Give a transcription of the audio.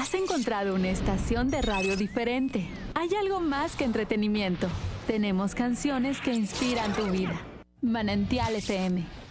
Has encontrado una estación de radio diferente. Hay algo más que entretenimiento. Tenemos canciones que inspiran tu vida. Manantial FM